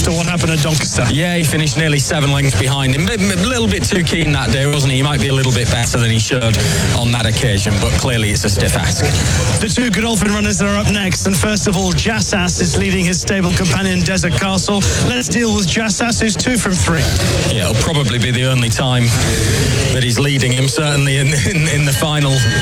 after what happened at Doncaster. Yeah, he finished nearly 7 lengths behind him. A little bit too keen that day, wasn't he? He might be a little bit better than he should on that occasion, but clearly it's a stiff ask. The two Godolphin runners are up next, and first of all, Jassas is leading his stable companion Desert Castle. Let's deal with Jassas, who's 2 from 3. Yeah, it'll probably be the only time that he's leading him, certainly in the final